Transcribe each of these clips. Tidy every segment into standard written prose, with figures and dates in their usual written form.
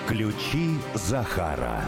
Ключи Захара.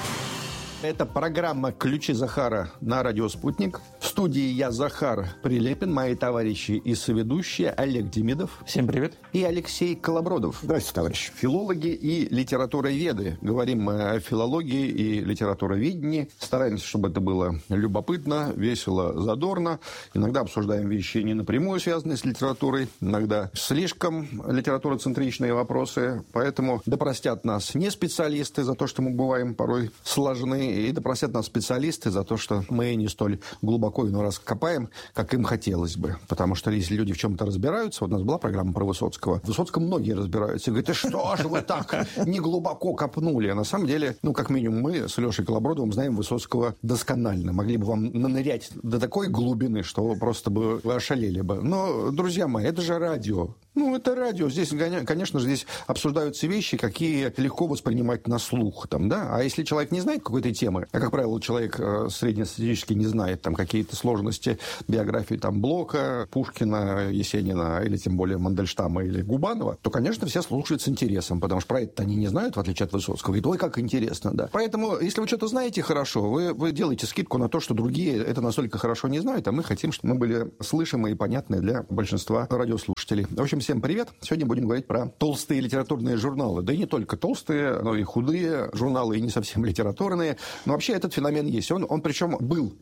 Это программа «Ключи Захара» на радио «Спутник». В студии я, Захар Прилепин, мои товарищи и соведущие Олег Демидов. Всем привет. И Алексей Колобродов. Здравствуйте, товарищи. Филологи и литературоведы. Говорим мы о филологии и литературоведении. Стараемся, чтобы это было любопытно, весело, задорно. Иногда обсуждаем вещи не напрямую связанные с литературой. Иногда слишком литературоцентричные вопросы. Поэтому да простят нас не специалисты за то, что мы бываем порой сложны. И да простят нас специалисты за то, что мы не столь глубоко иной раз копаем, как им хотелось бы. Потому что если люди в чем-то разбираются, вот у нас была программа про Высоцкого, в Высоцком многие разбираются. И говорят, что же вы так не глубоко копнули? А на самом деле, как минимум мы с Лешей Колобродовым знаем Высоцкого досконально. Могли бы вам нанырять до такой глубины, что просто бы вы ошалели бы. Но, друзья мои, это же радио. Это радио. Здесь, конечно же, здесь обсуждаются вещи, какие легко воспринимать на слух. А если человек не знает какой-то темы, а, как правило, человек среднестатистически не знает какие-то сложности биографии Блока, Пушкина, Есенина, или тем более Мандельштама или Губанова, то, конечно, все слушают с интересом, потому что про это они не знают, в отличие от Высоцкого. Говорит, ой, как интересно, да. Поэтому, если вы что-то знаете хорошо, вы делаете скидку на то, что другие это настолько хорошо не знают, а мы хотим, чтобы мы были слышимы и понятны для большинства радиослушателей. В общем, всем привет. Сегодня будем говорить про толстые литературные журналы. Да и не только толстые, но и худые журналы, и не совсем литературные. Но вообще этот феномен есть. Он причем был,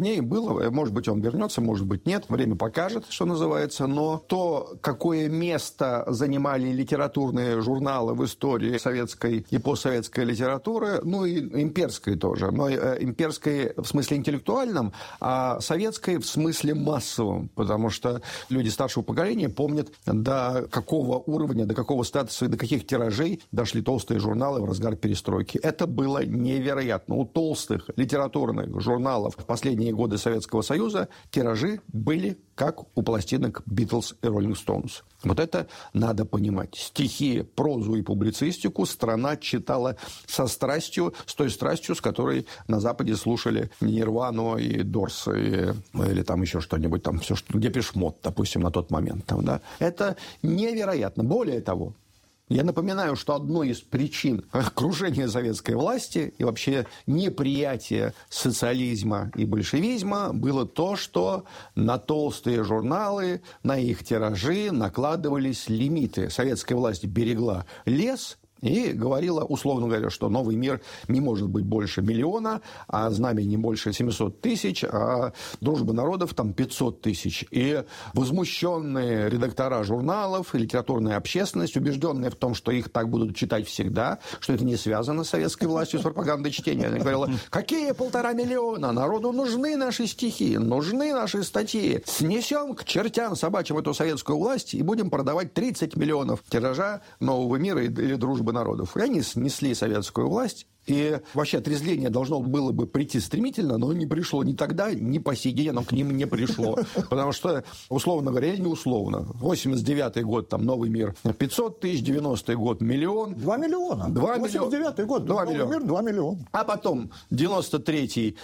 может быть, он вернется, может быть, нет. Время покажет, что называется. Но то, какое место занимали литературные журналы в истории советской и постсоветской литературы, и имперской тоже. Но имперской в смысле интеллектуальном, а советской в смысле массовом. Потому что люди старшего поколения помнят, до какого уровня, до какого статуса и до каких тиражей дошли толстые журналы в разгар перестройки. Это было невероятно. У толстых литературных журналов в последние годы Советского Союза тиражи были как у пластинок Beatles и Rolling Stones. Вот это надо понимать. Стихи, прозу и публицистику страна читала со страстью, с той страстью, с которой на Западе слушали Нирвану и Дорс, или там еще что-нибудь, все, что Депеш Мод, допустим, на тот момент. Это невероятно. Более того, я напоминаю, что одной из причин крушения советской власти и вообще неприятия социализма и большевизма было то, что на толстые журналы, на их тиражи накладывались лимиты. Советская власть берегла лес и говорила, условно говоря, что «Новый мир» не может быть больше 1 миллиона, а «Знамя» не больше 700 тысяч, а «Дружба народов» 500 тысяч. И возмущенные редактора журналов и литературная общественность, убежденные в том, что их так будут читать всегда, что это не связано с советской властью, с пропагандой чтения. Она говорила, какие 1,5 миллиона? Народу нужны наши стихи, нужны наши статьи. Снесем к чертям собачьим эту советскую власть и будем продавать 30 миллионов тиража «Нового мира» или «Дружбы народов». И они снесли советскую власть. И вообще отрезвление должно было бы прийти стремительно, но не пришло ни тогда, ни по сей день оно к ним не пришло. Потому что, условно говоря, или не условно, 89-й год, «Новый мир» 500 тысяч, 90-й год 1 миллион. 2 миллиона. 89-й год, 2 миллиона. Мир, 2 миллиона. А потом 93-й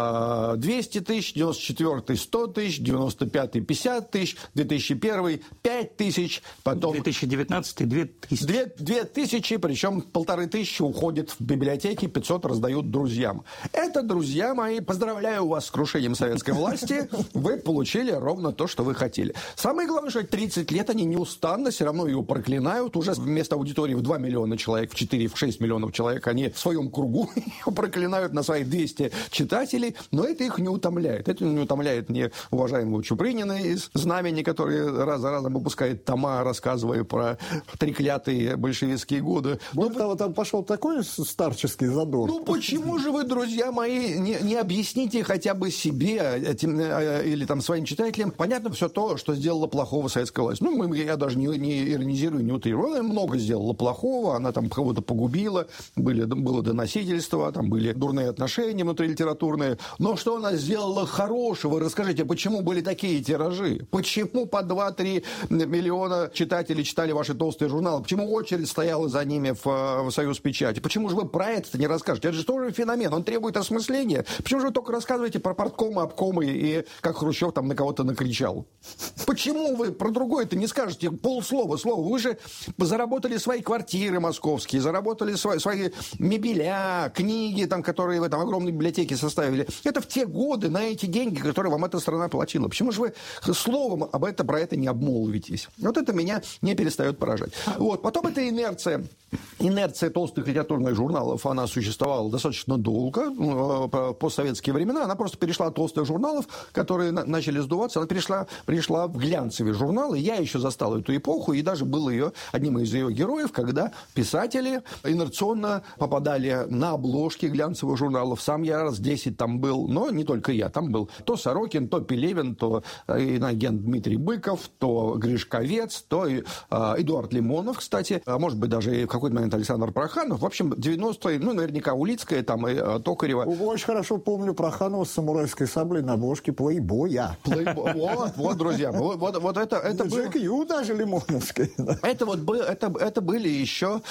200 тысяч, 94-й 100 тысяч, 95-й 50 тысяч, 2001-й 5 тысяч, потом 2019-й 2000. 2000, причем 1500 уходит в библиотеку. 500 раздают друзьям. Это, друзья мои, поздравляю вас с крушением советской власти. Вы получили ровно то, что вы хотели. Самое главное, что 30 лет они неустанно все равно ее проклинают. Уже вместо аудитории в 2 миллиона человек, в 4-6 миллионов человек, они в своем кругу ее проклинают на свои 200 читателей. Но это их не утомляет. Это не утомляет ни уважаемого Чупринина из «Знамени», который раз за разом выпускает тома, рассказывая про треклятые большевистские годы. Вот там пошел такой старческий задор. Почему же вы, друзья мои, не объясните хотя бы себе или своим читателям понятно все то, что сделала плохого советская власть? Я даже не иронизирую, не утрирую. Она много сделала плохого, она кого-то погубила, было доносительство, были дурные отношения внутрилитературные. Но что она сделала хорошего? Расскажите, почему были такие тиражи? Почему по 2-3 миллиона читателей читали ваши толстые журналы? Почему очередь стояла за ними в Союз печати? Почему же вы про это инерция не расскажете? Это же тоже феномен, он требует осмысления. Почему же вы только рассказываете про парткомы, обкомы и как Хрущев там на кого-то накричал? Почему вы про другое-то не скажете полслова, слово? Вы же заработали свои квартиры московские, заработали свои мебеля, книги, там, которые вы там огромные библиотеки составили. Это в те годы на эти деньги, которые вам эта страна платила. Почему же вы словом про это не обмолвитесь? Вот это меня не перестает поражать. Вот. Потом это инерция. Инерция толстых литературных журналов, она существовала достаточно долго, по постсоветские времена. Она просто перешла от толстых журналов, которые начали сдуваться, она перешла в глянцевые журналы. Я еще застал эту эпоху и даже был одним из ее героев, когда писатели инерционно попадали на обложки глянцевых журналов. Сам я раз 10 там был, но не только я. Там был то Сорокин, то Пелевин, то иноагент Дмитрий Быков, то Гришковец, то Эдуард Лимонов, кстати, а может быть, даже и в какой-то момент Александр Проханов. В общем, 90-е, наверняка Улицкая, там, и Токарева. Очень хорошо помню Проханова с самурайской саблей на обложке «Плейбоя». Вот, друзья, вот это было... Джек Ю даже Лимоновский. Это были еще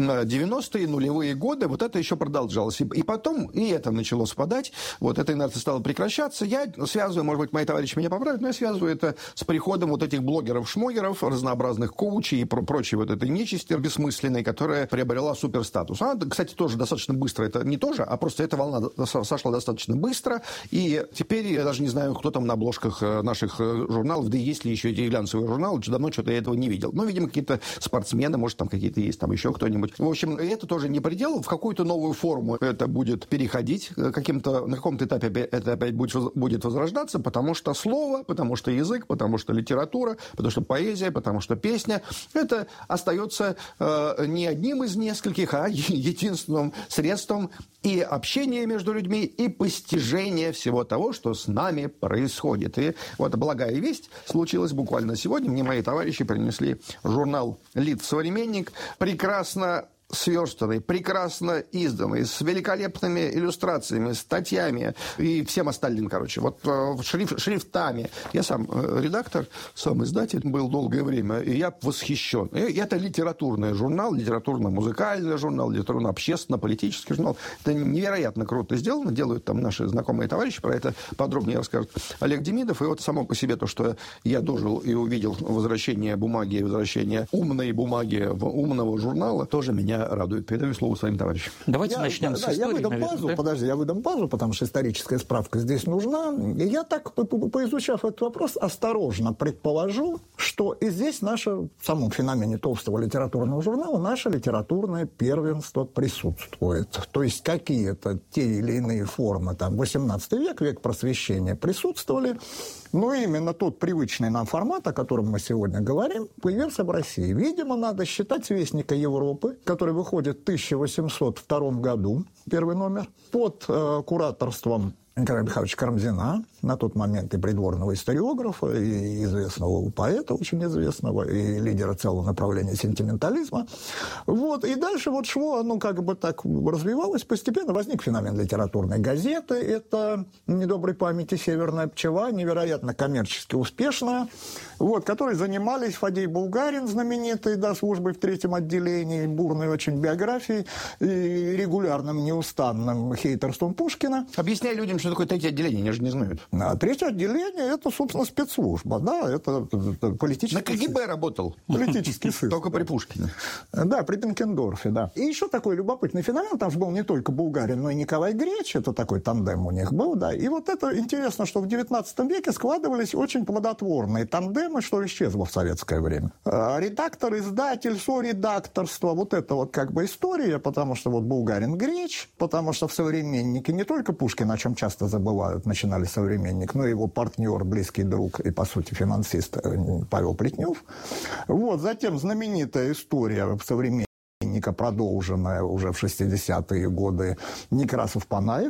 90-е, нулевые годы, вот это еще продолжалось. И потом и это начало спадать, вот эта инерция стала прекращаться. Я связываю, может быть, мои товарищи меня поправят, но я связываю это с приходом вот этих блогеров-шмогеров, разнообразных коучей и прочей вот этой нечисти бессмысленной, которая приобрела суперстатус. Она, кстати, тоже достаточно быстро, это не тоже, а просто эта волна сошла достаточно быстро, и теперь я даже не знаю, кто там на обложках наших журналов, да и есть ли еще эти глянцевые журналы, давно что-то я этого не видел. Но, видимо, какие-то спортсмены, может, там какие-то есть, там еще кто-нибудь. В общем, это тоже не предел, в какую-то новую форму это будет переходить, на каком-то этапе это опять будет возрождаться, потому что слово, потому что язык, потому что литература, потому что поэзия, потому что песня, это остается не одним из нескольких, а единственным средством и общения между людьми, и постижения всего того, что с нами происходит. И вот благая весть случилась буквально сегодня. Мне мои товарищи принесли журнал «Лит-современник», прекрасно сверстанный, прекрасно изданный, с великолепными иллюстрациями, статьями и всем остальным, короче, вот шрифтами. Я сам редактор, сам издатель был долгое время, и я восхищен. И это литературный журнал, литературно-музыкальный журнал, литературно-общественно-политический журнал. Это невероятно круто сделано, делают там наши знакомые товарищи, про это подробнее расскажет Олег Демидов. И вот само по себе то, что я дожил и увидел возвращение бумаги, возвращение умной бумаги в умного журнала, тоже меня радует. Передаю слово своим товарищам. Давайте начнем с истории. Я выдам пазу, я выдам пазу, потому что историческая справка здесь нужна. И я так, поизучав этот вопрос, осторожно предположу, что и здесь в самом феномене толстого литературного журнала наше литературное первенство присутствует. То есть какие-то те или иные формы, там, 18 век, век просвещения присутствовали, но именно тот привычный нам формат, о котором мы сегодня говорим, появился в России. Видимо, надо считать «Вестника Европы», который выходит в 1802 году, первый номер, под кураторством Николая Михайловича Карамзина, на тот момент и придворного историографа, и известного поэта, очень известного, и лидера целого направления сентиментализма. Вот. И дальше вот шло, оно как бы так развивалось, постепенно возник феномен литературной газеты. Это недоброй памяти «Северная пчела», невероятно коммерчески успешная, вот, которой занимались Фадей Булгарин, знаменитый, да, службой в 3-м отделении, бурной очень биографией, и регулярным, неустанным хейтерством Пушкина. Объясняй людям, что такое 3-е отделение, они же не знают. А 3-е отделение – это, собственно, спецслужба, да, это политический... На КГБ работал. Политический сыск. Только при Пушкине. Да, при Бенкендорфе, да. И еще такой любопытный феномен, там же был не только Булгарин, но и Николай Греч, это такой тандем у них был, да. И вот это интересно, что в 19 веке складывались очень плодотворные тандемы, что исчезло в советское время. Редактор, издатель, соредакторство, вот это вот как бы история, потому что вот Булгарин Греч, потому что в «Современнике» не только Пушкин, о чем часто забывают, начинали «Современник», но и его партнер, близкий друг и, по сути, финансист Павел Плетнев. Вот, затем знаменитая история «Современника», продолженная уже в 60-е годы, Некрасов-Панаев.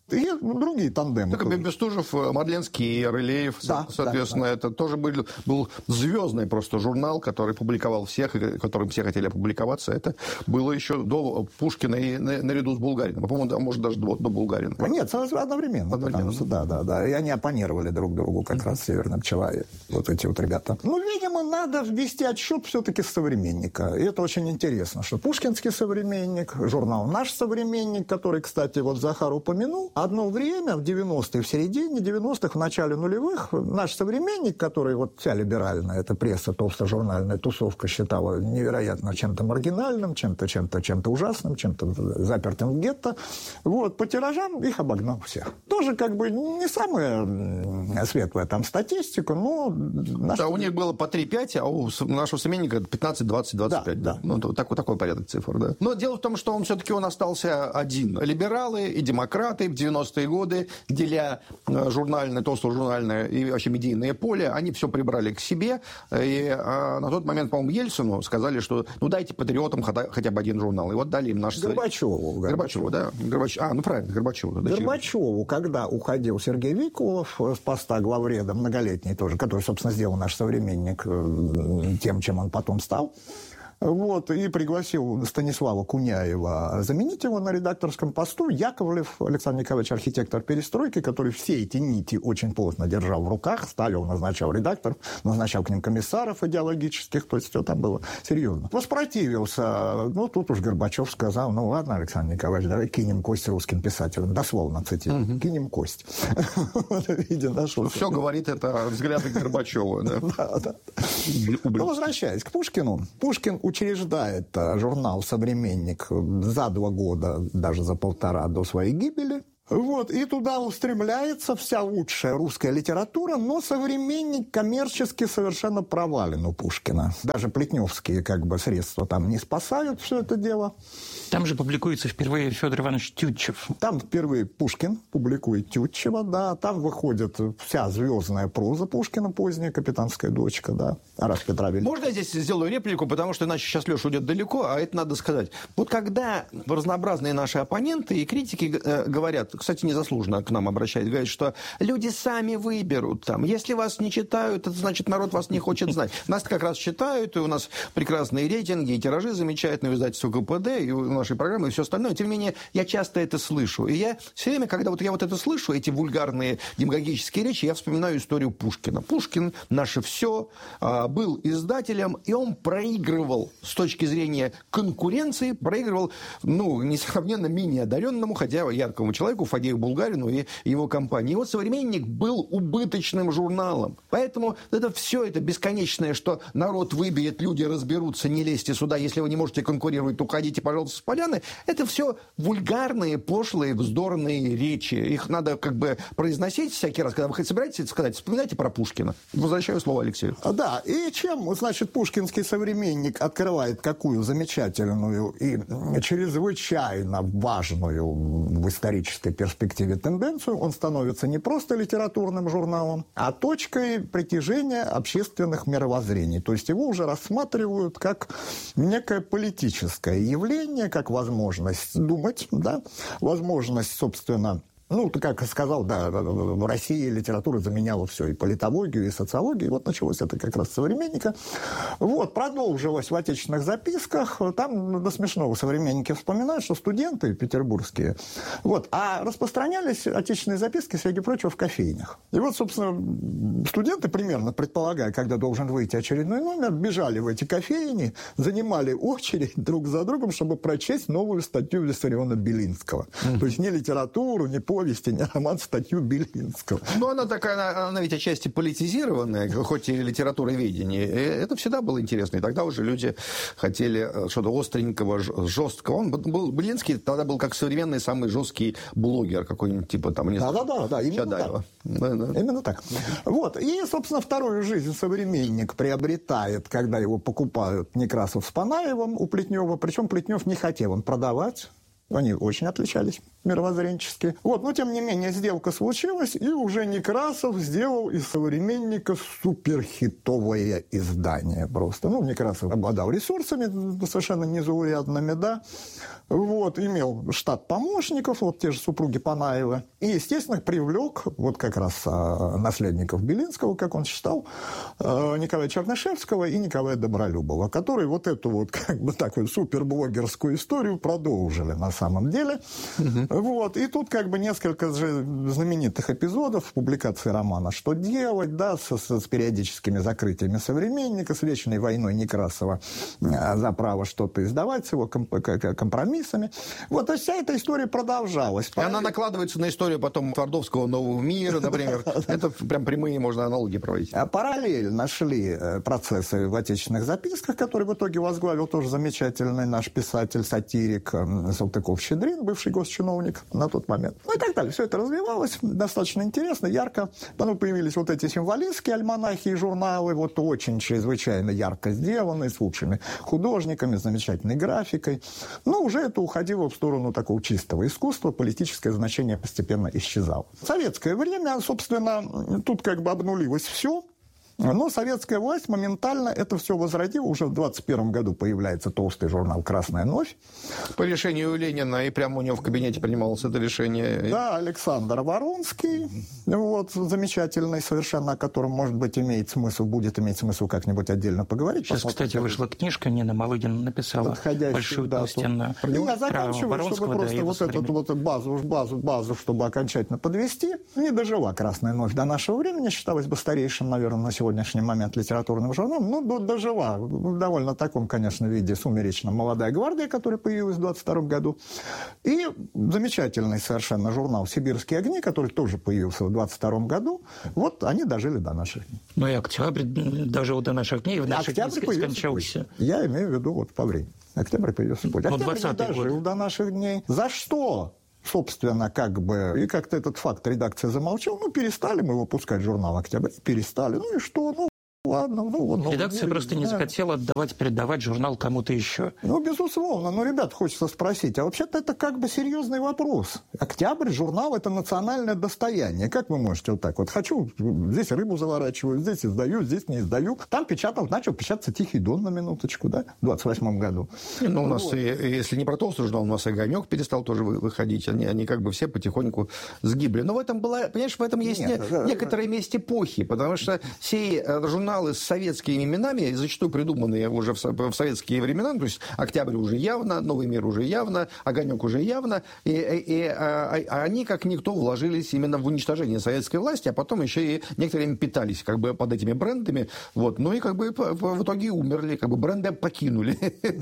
И другие тандемы. Так и Бестужев, Мадленский, Рылеев, соответственно, это тоже был звездный просто журнал, который публиковал всех, и которым все хотели опубликоваться. Это было еще до Пушкина и наряду с Булгариным. По-моему, может, даже до Булгарина. Нет, одновременно. Да. И они оппонировали друг другу как раз в «Северном пчеловоде». Вот эти вот ребята. Ну, видимо, надо ввести отсчет все-таки с «Современника». И это очень интересно, что пушкинский «Современник», журнал «Наш современник», который, кстати, вот Захар упомянул, одно время, в 90-е, в середине 90-х, в начале нулевых, «Наш современник», который вот вся либеральная, эта пресса, толстожурнальная тусовка считала невероятно чем-то маргинальным, чем-то ужасным, чем-то запертым в гетто, вот, по тиражам их обогнал всех. Тоже как бы не самая светлая там статистика, но... Да, у них было по 3-5, а у нашего современника 15, 20, 25. Да. Ну, такой порядок цифр, да. Но дело в том, что он все-таки остался один. Либералы и демократы в 90-е годы, деля журнальное, толстожурнальное и вообще медийное поле, они все прибрали к себе. И на тот момент, по-моему, Ельцину сказали, что дайте патриотам хотя бы один журнал. И вот дали им наш... Горбачеву, да. Правильно, Горбачеву. Да, Горбачеву, когда уходил Сергей Викулов с поста главреда, многолетний тоже, который, собственно, сделал «Наш современник» тем, чем он потом стал, вот, и пригласил Станислава Куняева заменить его на редакторском посту. Яковлев Александр Николаевич, архитектор перестройки, который все эти нити очень плотно держал в руках. Сталин назначал редакторов, назначал к ним комиссаров идеологических, то есть все там было серьезно. Воспротивился. Ну, тут уж Горбачев сказал, ну ладно, Александр Николаевич, давай кинем кость русским писателям. Дословно цитирую. Кинем кость. Все говорит это взгляды Горбачева. Да. Но возвращаясь к Пушкину. Пушкин учреждает журнал «Современник» за 2 года, даже за 1,5 до своей гибели. Вот, и туда устремляется вся лучшая русская литература, но «Современник» коммерчески совершенно провален у Пушкина. Даже плетневские как бы средства там не спасают все это дело. Там же публикуется впервые Федор Иванович Тютчев. Там впервые Пушкин публикует Тютчева, да. Там выходит вся звездная проза Пушкина поздняя, «Капитанская дочка», да. Тарас Петра Великого. Можно я здесь сделаю реплику, потому что иначе сейчас Леша уйдет далеко, а это надо сказать. Вот когда разнообразные наши оппоненты и критики говорят, кстати, незаслуженно к нам обращаются, говорят, что люди сами выберут там. Если вас не читают, это значит, народ вас не хочет знать. Нас как раз читают, и у нас прекрасные рейтинги, и тиражи замечательные, в издательстве КПД, и у нашей программы, и все остальное. Тем не менее, я часто это слышу. И я все время, когда вот я вот это слышу, эти вульгарные демагогические речи, я вспоминаю историю Пушкина. Пушкин, наше все, был издателем, и он проигрывал с точки зрения конкуренции, проигрывал, несравненно менее одаренному, хотя яркому человеку, Фадею Булгарину и его компании. И вот «Современник» был убыточным журналом. Поэтому это все это бесконечное, что народ выберет, люди разберутся, не лезьте сюда, если вы не можете конкурировать, то уходите, пожалуйста, с поляны. Это все вульгарные, пошлые, вздорные речи. Их надо как бы произносить всякий раз, когда вы хоть собираетесь это сказать, вспоминайте про Пушкина. Возвращаю слово Алексею. Да, и чем, значит, пушкинский «Современник» открывает какую замечательную и чрезвычайно важную в исторической перспективе тенденцию, он становится не просто литературным журналом, а точкой притяжения общественных мировоззрений. То есть его уже рассматривают как некое политическое явление, как возможность думать, да, возможность, собственно, как я сказал, да, в России литература заменяла все, и политологию, и социологию. И вот началось это как раз с «Современника». Вот, продолжилось в отечественных записках. Там до смешного «Современники» вспоминают, что студенты петербургские, а распространялись отечественные записки, среди прочего, в кофейнях. И вот, собственно, студенты, примерно предполагая, когда должен выйти очередной номер, бежали в эти кофейни, занимали очередь друг за другом, чтобы прочесть новую статью Виссариона Белинского. То есть не литературу, не повести, не роман, статью Белинского. Она такая, она ведь отчасти политизированная, хоть и литературоведение. Это всегда было интересно. И тогда уже люди хотели что-то остренького, жесткого. Белинский тогда был как современный самый жесткий блогер, какой-нибудь типа там... Да, именно так. Именно так. Вот. И, собственно, вторую жизнь «Современник» приобретает, когда его покупают Некрасов с Панаевым у Плетнева. Причем Плетнев не хотел он продавать. Они очень отличались мировоззренчески. Вот, но, тем не менее, сделка случилась, и уже Некрасов сделал из «Современника» суперхитовое издание просто. Ну, Некрасов обладал ресурсами совершенно незаурядными, да. Вот, имел штат помощников, вот те же супруги Панаева. И, естественно, привлек вот как раз наследников Белинского, как он считал, Николая Чернышевского и Николая Добролюбова, которые вот эту вот как бы такую суперблогерскую историю продолжили на самом деле. Вот. И тут как бы несколько же знаменитых эпизодов в публикации романа «Что делать?», да, с периодическими закрытиями «Современника», с вечной войной Некрасова за право что-то издавать, с его компромиссами. Вот, и вся эта история продолжалась. И она накладывается на историю потом Твардовского «Нового мира», например. Это прям прямые можно аналогии проводить. Параллельно шли процессы в отечественных записках, которые в итоге возглавил тоже замечательный наш писатель-сатирик Салтыков-Щедрин, бывший госчиновник на тот момент. Ну и так далее. Все это развивалось достаточно интересно, ярко. Потом появились вот эти символистские альманахи и журналы, вот очень чрезвычайно ярко сделанные, с лучшими художниками, с замечательной графикой. Но уже это уходило в сторону такого чистого искусства, политическое значение постепенно исчезало. В советское время, собственно, тут как бы обнулилось все. Но советская власть моментально это все возродила. Уже в 1921 году появляется толстый журнал «Красная ночь». По решению Ленина, и прямо у него в кабинете принималось это решение. Да, Александр Воронский, вот, замечательный совершенно, о котором, может быть, будет иметь смысл как-нибудь отдельно поговорить. Сейчас, кстати, вышла книжка, Нина Малыгина написала большую толстенную. Я заканчиваю, чтобы просто вот эту базу, чтобы окончательно подвести. Не дожила «Красная ночь» до нашего времени, считалась бы старейшим, наверное, на сегодняшний момент литературным журналом, ну, дожила в довольно таком, конечно, виде сумеречном «Молодая гвардия», которая появилась в 1922 году, и замечательный совершенно журнал «Сибирские огни», который тоже появился в 1922 году. Вот они дожили до наших дней. Ну и «Октябрь» дожил до наших дней, и в наших днях скончался. Я имею в виду вот по времени. «Октябрь» появился позже. «Октябрь» дожил до наших дней. За что? Собственно, как бы, и как-то этот факт редакция замолчала, перестали мы выпускать журнал «Октябрь», перестали, ну и что, ладно. Редакция просто не захотела передавать журнал кому-то еще. Безусловно. Но, ребят, хочется спросить, а вообще-то это как бы серьезный вопрос. «Октябрь», журнал – это национальное достояние. Как вы можете вот так вот? Хочу, здесь рыбу заворачиваю, здесь издаю, здесь не издаю. Там начал печататься «Тихий Дон» на минуточку, да, в 1928 году. У нас, если не про толстый журнал, у нас «Огонек» перестал тоже выходить. Они как бы все потихоньку сгибли. Но в этом есть некоторая месть эпохи, потому что все журналы с советскими именами, зачастую придуманные уже в советские времена, то есть «Октябрь» уже явно, «Новый мир» уже явно, «Огонек» уже явно, и они, как никто, вложились именно в уничтожение советской власти, а потом еще и некоторое время питались как бы под этими брендами, вот, ну и как бы в итоге умерли, как бы бренды покинули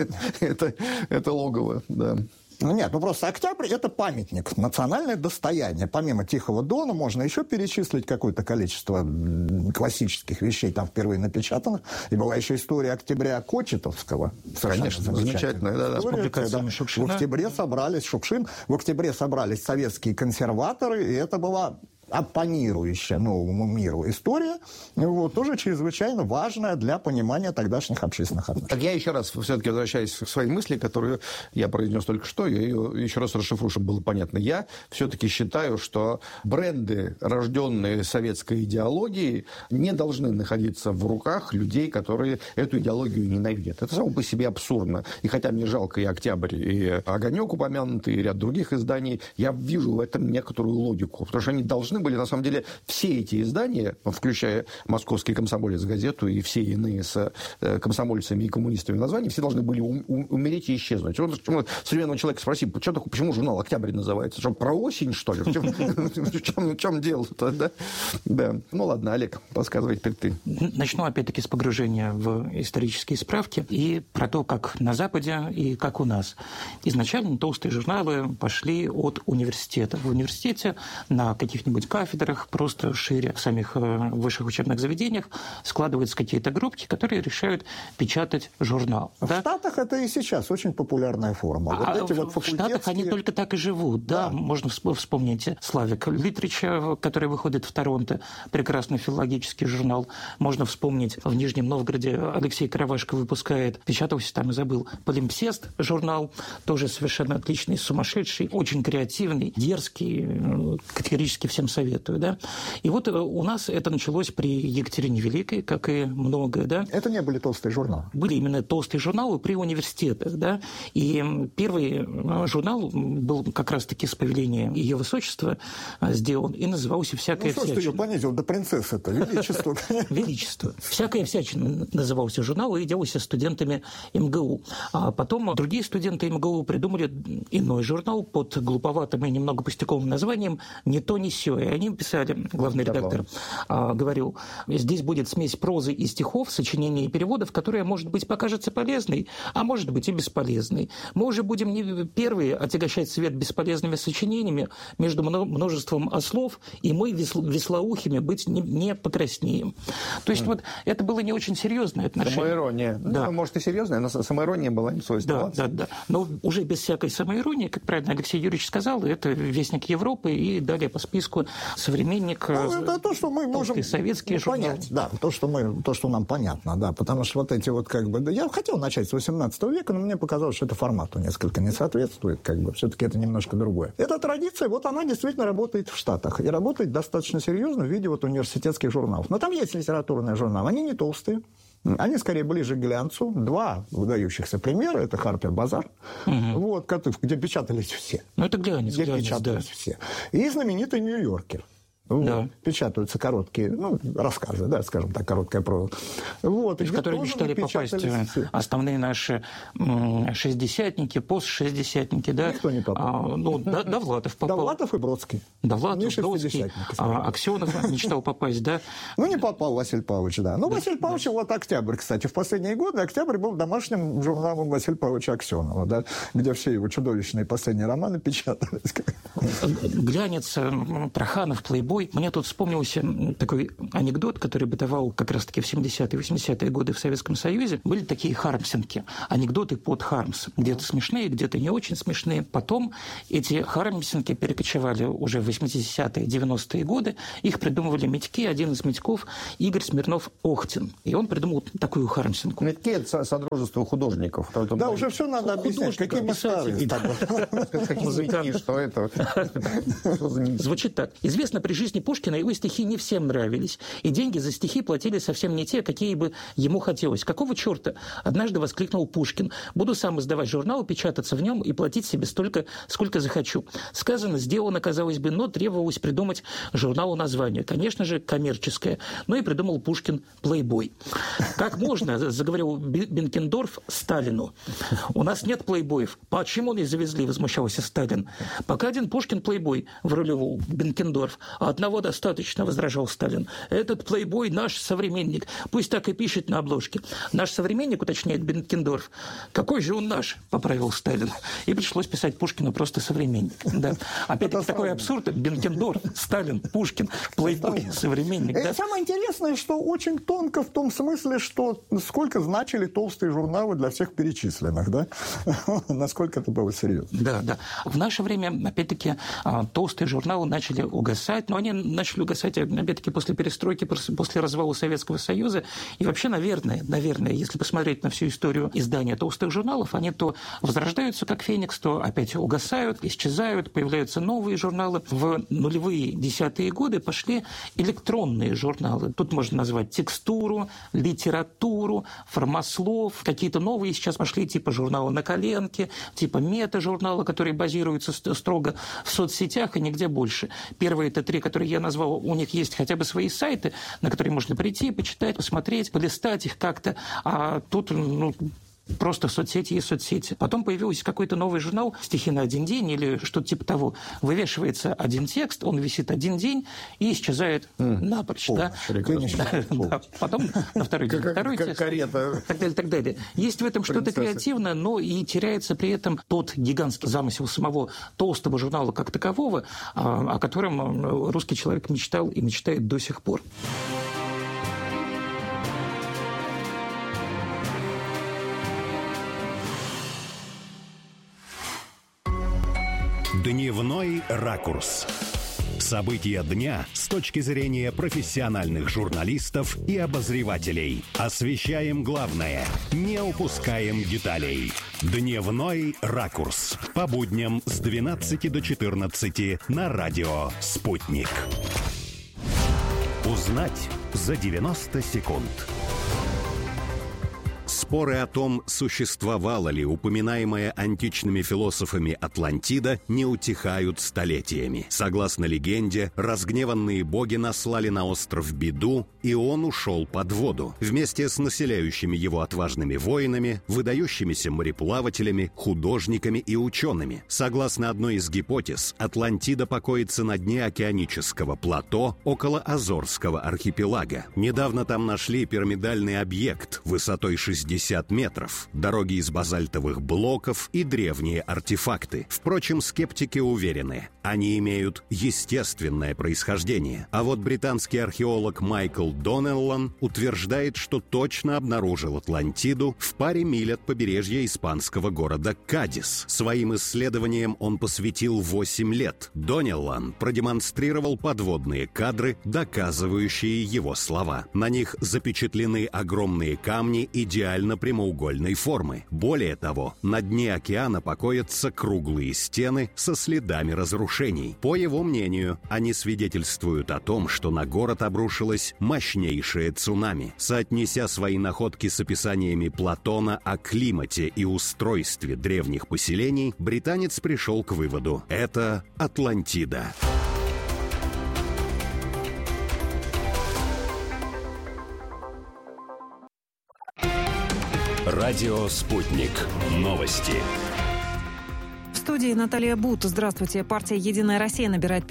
это логово, да. Нет, просто «Октябрь» – это памятник, национальное достояние. Помимо «Тихого Дона» можно еще перечислить какое-то количество классических вещей, там впервые напечатанных. И была еще история «Октября» Кочетовского. Конечно, замечательная. Да. С публикациями Шукшина. В октябре собрались Шукшин, в октябре собрались советские консерваторы, и это была оппонирующая «Новому миру» история, вот, тоже чрезвычайно важная для понимания тогдашних общественных отношений. Так я еще раз все-таки возвращаюсь к своей мысли, которую я произнес только что, я ее еще раз расшифрую, чтобы было понятно. Я все-таки считаю, что бренды, рожденные советской идеологией, не должны находиться в руках людей, которые эту идеологию ненавидят. Это само по себе абсурдно. И хотя мне жалко и «Октябрь», и «Огонек» упомянутый, и ряд других изданий, я вижу в этом некоторую логику, потому что они должны были, на самом деле, все эти издания, включая «Московский комсомолец» газету и все иные с комсомольцами и коммунистами названия, все должны были умереть и исчезнуть. Современного человека спроси, почему журнал «Октябрь» называется? Что, про осень, что ли? В чем дело-то, да? Да. Ну, ладно, Олег, подсказывай теперь ты. Начну, опять-таки, с погружения в исторические справки и про то, как на Западе и как у нас. Изначально толстые журналы пошли от университета. В университете на каких-нибудь кафедрах, просто шире в самих высших учебных заведениях складываются какие-то группки, которые решают печатать журнал. В Штатах это и сейчас очень популярная форма. В Штатах они только так и живут. Да. Можно вспомнить Slavic Literature, который выходит в Торонто, прекрасный филологический журнал. Можно вспомнить, в Нижнем Новгороде Алексей Каравашко выпускает, печатался там и забыл, Полимпсест журнал, тоже совершенно отличный, сумасшедший, очень креативный, дерзкий, категорически всем советую. Да? И вот у нас это началось при Екатерине Великой, как и многое. Да? Это не были толстые журналы. Были именно толстые журналы при университетах. Да? И первый журнал был как раз-таки с повеления Ее Высочества сделан и назывался «Всякая всячина». Что ее понизил до принцессы-то? Величество. Величество. «Всякая всячина» назывался журнал и делался студентами МГУ. А потом другие студенты МГУ придумали иной журнал под глуповатым и немного пустяковым названием «Ни то, ни сё». И они писали, главный редактор говорил, здесь будет смесь прозы и стихов, сочинений и переводов, которая, может быть, покажется полезной, а может быть и бесполезной. Мы уже будем не первые отягощать свет бесполезными сочинениями между множеством ослов, и мы веслоухими быть не покраснеем. То есть вот это было не очень серьезное отношение. Самоирония. Да. Ну, может, и серьезная, но самоирония была не свойственна. Да. Но уже без всякой самоиронии, как правильно Алексей Юрьевич сказал, это «Вестник Европы» и далее по списку «Современник», это то, что мы можем советские журналы. Понять, да, то, что нам понятно, да, потому что вот эти вот как бы... Да, я хотел начать с 18 века, но мне показалось, что это формату несколько не соответствует, как бы, все-таки это немножко другое. Эта традиция, вот она действительно работает в Штатах, и работает достаточно серьезно в виде вот университетских журналов. Но там есть литературные журналы, они не толстые, они скорее ближе к глянцу. Два выдающихся примера, это «Харпер Базар», вот, где печатались все. Ну, это глянец, печатались все. И знаменитый «Нью-Йоркер». Да. Печатаются короткие, рассказы, да, скажем так, короткая проза. Вот, в которые мечтали попасть основные наши шестидесятники, постшестидесятники, да? Никто не попал. Довлатов попал. Довлатов и Бродский. Довлатов, Бродский, Аксенов мечтал попасть, да? Не попал Василий Павлович, да. Василий Павлович, вот «Октябрь», кстати, в последние годы «Октябрь» был домашним журналом Василия Павловича Аксенова, да, где все его чудовищные последние романы печатались. Глянец, Троханов, Плейбой. Мне тут вспомнился такой анекдот, который бытовал как раз-таки в 70-е и 80-е годы в Советском Союзе. Были такие хармсинки, анекдоты под Хармс. Где-то смешные, где-то не очень смешные. Потом эти хармсинки перекочевали уже в 80-е, 90-е годы. Их придумывали Митьки. Один из Митьков – Игорь Смирнов-Охтин. И он придумал такую хармсинку. Митьки – это содружество художников. Да, уже все надо объяснять. Какие мы старые. Музыканты, что это? Звучит так. Известно, при жизни Пушкина его стихи не всем нравились, и деньги за стихи платили совсем не те, какие бы ему хотелось. Какого черта? Однажды воскликнул Пушкин. Буду сам издавать журнал, печататься в нем и платить себе столько, сколько захочу. Сказано, сделано, казалось бы, но требовалось придумать журналу название. Конечно же, коммерческое. Но и придумал Пушкин «Плейбой». Как можно, заговорил Бенкендорф Сталину. У нас нет плейбоев. Почему не завезли, возмущался Сталин. Пока один Пушкин плейбой, врулил Бенкендорф. А одного достаточно, возражал Сталин. Этот плейбой наш современник. Пусть так и пишет на обложке. Наш современник, уточняет Бенкендорф. Какой же он наш, поправил Сталин. И пришлось писать Пушкину просто современник. Да. Опять-таки такой абсурд. Бенкендорф, Сталин, Пушкин, плейбой, современник. Да? Самое интересное, что очень тонко в том смысле, что сколько значили толстые журналы для всех перечисленных, да? Насколько это было серьезно. Да. В наше время, опять-таки, толстые журналы начали угасать, но они начали угасать, опять-таки, после перестройки, после развала Советского Союза. И вообще, наверное, если посмотреть на всю историю издания толстых журналов, они то возрождаются, как феникс, то опять угасают, исчезают, появляются новые журналы. В нулевые, десятые годы пошли электронные журналы. Тут можно назвать текстуру, литературу, формослов, какие-то новые сейчас пошли, типа журнала «На коленке», типа мета-журнала, которые базируются строго в соцсетях и нигде больше. Первые это три, которые я назвал, у них есть хотя бы свои сайты, на которые можно прийти, почитать, посмотреть, полистать их как-то. А тут, Просто соцсети и соцсети. Потом появился какой-то новый журнал «Стихи на один день» или что-то типа того. Вывешивается один текст, он висит один день и исчезает напрочь. Да? Потом на второй день второй текст. Карета. Так далее. Есть в этом что-то креативное, но и теряется при этом тот гигантский замысел самого толстого журнала как такового, о котором русский человек мечтал и мечтает до сих пор. Дневной ракурс. События дня с точки зрения профессиональных журналистов и обозревателей. Освещаем главное, не упускаем деталей. Дневной ракурс. По будням с 12 до 14 на радио «Спутник». Узнать за 90 секунд. Споры о том, существовала ли упоминаемая античными философами Атлантида, не утихают столетиями. Согласно легенде, разгневанные боги наслали на остров беду, и он ушел под воду. Вместе с населяющими его отважными воинами, выдающимися мореплавателями, художниками и учеными. Согласно одной из гипотез, Атлантида покоится на дне океанического плато около Азорского архипелага. Недавно там нашли пирамидальный объект высотой 60 метров, дороги из базальтовых блоков и древние артефакты. Впрочем, скептики уверены, они имеют естественное происхождение. А вот британский археолог Майкл Донеллан утверждает, что точно обнаружил Атлантиду в паре миль от побережья испанского города Кадис. Своим исследованиям он посвятил 8 лет. Донеллан продемонстрировал подводные кадры, доказывающие его слова. На них запечатлены огромные камни идеально прямоугольной формы. Более того, на дне океана покоятся круглые стены со следами разрушений. По его мнению, они свидетельствуют о том, что на город обрушилось мощнейшее цунами. Соотнеся свои находки с описаниями Платона о климате и устройстве древних поселений, британец пришел к выводу: это Атлантида. Радио «Спутник». Новости. В студии Наталья Бут. Здравствуйте. Партия «Единая Россия» набирает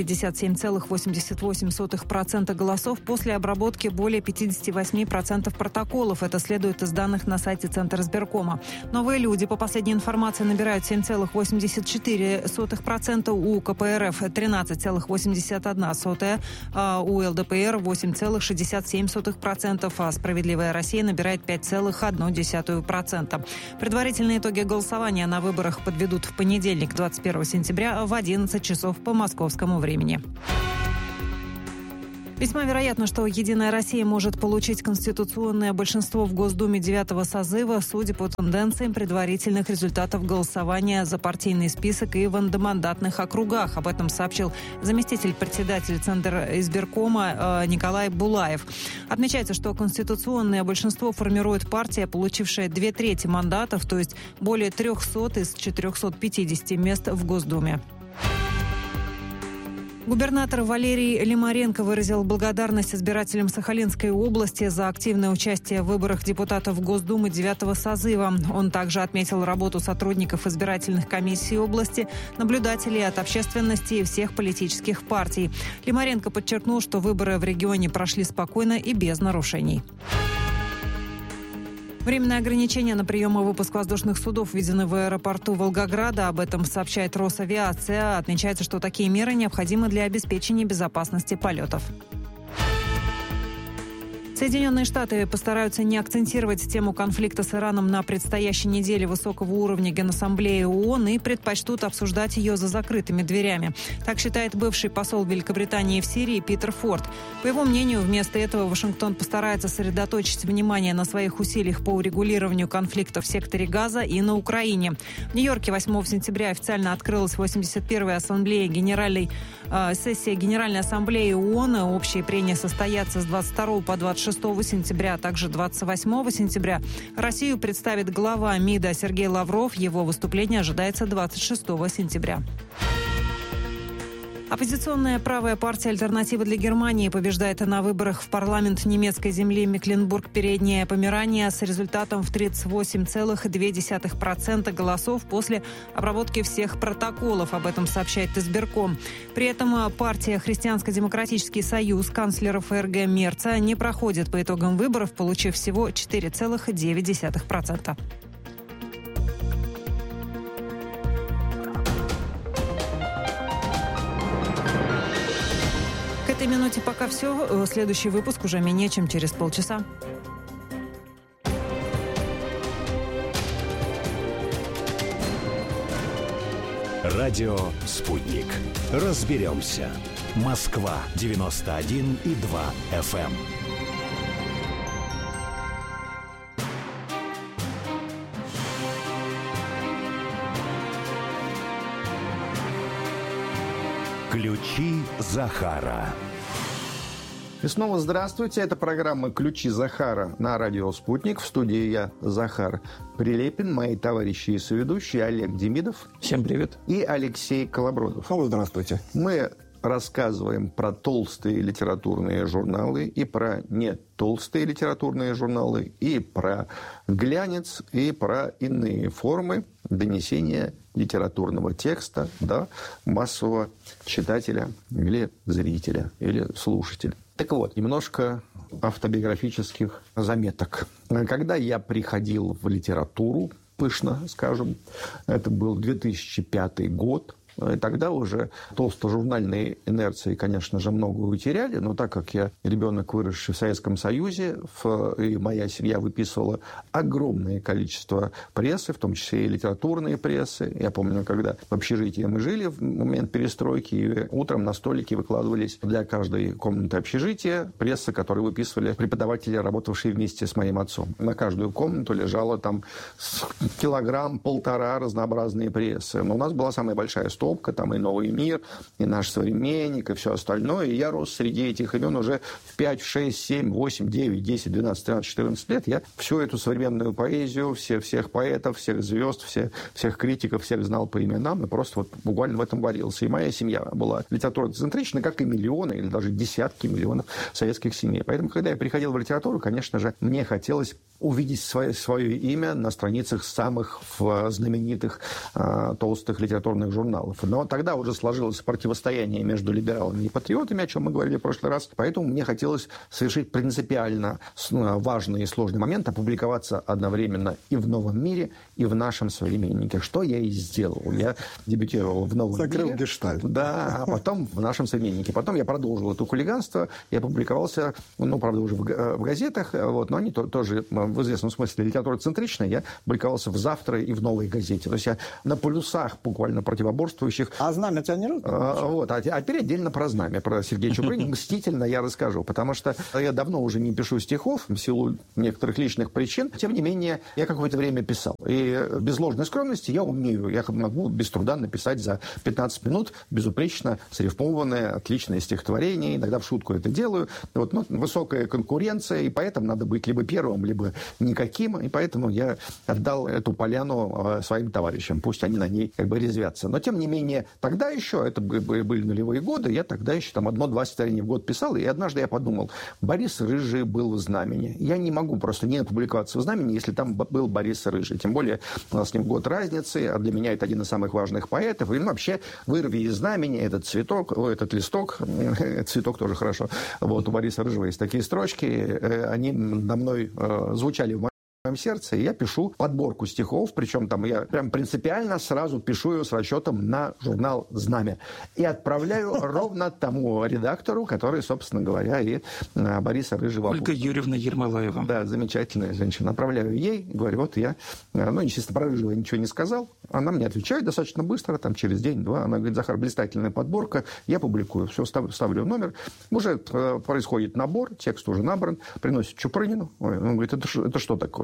57,88% голосов после обработки более 58% протоколов. Это следует из данных на сайте Центризбиркома. «Новые люди» по последней информации набирают 7,84%, у КПРФ 13,81%, а у ЛДПР 8,67%, а «Справедливая Россия» набирает 5,1%. Предварительные итоги голосования на выборах подведут в понедельник, 21 сентября в 11 часов по московскому времени. Весьма вероятно, что «Единая Россия» может получить конституционное большинство в Госдуме 9-го созыва, судя по тенденциям предварительных результатов голосования за партийный список и в одномандатных округах. Об этом сообщил заместитель председателя Центризбиркома Николай Булаев. Отмечается, что конституционное большинство формирует партия, получившая 2/3 мандатов, то есть более 300 из 450 мест в Госдуме. Губернатор Валерий Лимаренко выразил благодарность избирателям Сахалинской области за активное участие в выборах депутатов Госдумы 9-го созыва. Он также отметил работу сотрудников избирательных комиссий области, наблюдателей от общественности и всех политических партий. Лимаренко подчеркнул, что выборы в регионе прошли спокойно и без нарушений. Временные ограничения на прием и выпуск воздушных судов введены в аэропорту Волгограда. Об этом сообщает Росавиация. Отмечается, что такие меры необходимы для обеспечения безопасности полетов. Соединенные Штаты постараются не акцентировать тему конфликта с Ираном на предстоящей неделе высокого уровня Генассамблеи ООН и предпочтут обсуждать ее за закрытыми дверями. Так считает бывший посол Великобритании в Сирии Питер Форд. По его мнению, вместо этого Вашингтон постарается сосредоточить внимание на своих усилиях по урегулированию конфликта в секторе Газа и на Украине. В Нью-Йорке 8 сентября официально открылась 81-я сессия Генеральной Ассамблеи ООН. Общие прения состоятся с 22 по 26 сентября, а также 28 сентября. Россию представит глава МИДа Сергей Лавров. Его выступление ожидается 26 сентября. Оппозиционная правая партия «Альтернатива для Германии» побеждает на выборах в парламент немецкой земли Мекленбург-Передняя Померания с результатом в 38,2% голосов после обработки всех протоколов. Об этом сообщает Избирком. При этом партия «Христианско-демократический союз» канцлера ФРГ Мерца не проходит по итогам выборов, получив всего 4,9%. К этой минуте пока все. Следующий выпуск уже менее чем через полчаса. Радио «Спутник». Разберемся. Москва, 91,2 FM. Ключи Захара. И снова здравствуйте. Это программа «Ключи Захара» на радио «Спутник». В студии я, Захар Прилепин, мои товарищи и соведущие Олег Демидов. Всем привет. И Алексей Колобродов. Снова здравствуйте. Мы рассказываем про толстые литературные журналы и про не толстые литературные журналы, и про глянец, и про иные формы донесения литературного текста до массового читателя или зрителя, или слушателя. Так вот, немножко автобиографических заметок. Когда я приходил в литературу, пышно скажем, это был 2005 год, и тогда уже толстожурнальные инерции, конечно же, многое утеряли, но так как я ребенок, выросший в Советском Союзе, и моя семья выписывала огромное количество прессы, в том числе и литературные прессы. Я помню, когда в общежитии мы жили в момент перестройки, и утром на столике выкладывались для каждой комнаты общежития прессы, которые выписывали преподаватели, работавшие вместе с моим отцом. На каждую комнату лежало там килограмм-полтора разнообразные прессы. Но у нас была самая большая стопка, там и «Новый мир», и «Наш современник», и все остальное. И я рос среди этих имен уже в 5, 6, 7, 8, 9, 10, 12, 13, 14 лет. Я всю эту современную поэзию, всех поэтов, всех звезд, всех критиков, всех знал по именам, и просто вот буквально в этом варился. И моя семья была литературно-центрична, как и миллионы или даже десятки миллионов советских семей. Поэтому, когда я приходил в литературу, конечно же, мне хотелось увидеть свое имя на страницах самых знаменитых толстых литературных журналов. Но тогда уже сложилось противостояние между либералами и патриотами, о чем мы говорили в прошлый раз. Поэтому мне хотелось совершить принципиально важный и сложный момент, опубликоваться одновременно и в «Новом мире», и в «Нашем современнике», что я и сделал. Я дебютировал в «Новом мире». Закрыл гештальт. Да, а потом в «Нашем современнике». Потом я продолжил это хулиганство. Я публиковался, правда, уже в газетах, но они тоже в известном смысле литературоцентричные. Я публиковался в «Завтра» и в «Новой газете». То есть я на полюсах буквально противоборствующих. А «Знамя» тебя не рвет? А теперь отдельно про «Знамя», про Сергея Чупрынина мстительно я расскажу, потому что я давно уже не пишу стихов в силу некоторых личных причин. Тем не менее, я какое-то время писал. И без ложной скромности я умею. Я могу без труда написать за 15 минут безупречно срифмованное, отличное стихотворение. Иногда в шутку это делаю. Но высокая конкуренция, и поэтому надо быть либо первым, либо никаким. И поэтому я отдал эту поляну своим товарищам. Пусть они на ней резвятся. Но, тем не менее, тогда еще, это были нулевые годы, я тогда еще одно-два стихотворения в год писал, и однажды я подумал, Борис Рыжий был в «Знамени». Я не могу просто не опубликоваться в «Знамени», если там был Борис Рыжий. Тем более, у нас с ним год разницы, а для меня это один из самых важных поэтов. И вообще, вырви из «Знамени» этот листок, цветок тоже хорошо. У Бориса Рыжего есть такие строчки, они на мной звучали в моем сердце, и я пишу подборку стихов, причем там я прям принципиально сразу пишу ее с расчетом на журнал «Знамя». И отправляю ровно тому редактору, который, собственно говоря, и Бориса Рыжего. Ольга Юрьевна Ермолаева. Да, замечательная женщина. Отправляю ей, говорю, я, естественно, про Рыжего ничего не сказал. Она мне отвечает достаточно быстро, через день-два. Она говорит, Захар, блистательная подборка, я публикую. Все, ставлю номер. Уже происходит набор, текст уже набран, приносит Чупрынину. Он говорит, это что такое?